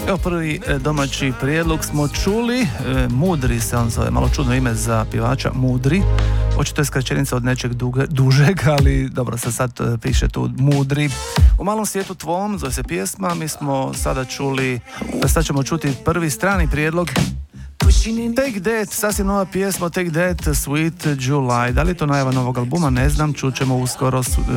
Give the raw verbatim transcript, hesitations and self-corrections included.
Evo prvi domaći prijedlog smo čuli, e, Mudri se on zove, malo čudno ime za pjevača, Mudri. Očito je skraćenica od nečeg duge, dužeg, ali dobro se sad e, piše tu Mudri. U malom svijetu tvom zove se pjesma, mi smo sada čuli, sad ćemo čuti prvi strani prijedlog. Take That, sasvim nova pjesma, Take That, Sweet July. Da li je to najava novog albuma? Ne znam, čućemo uskoro.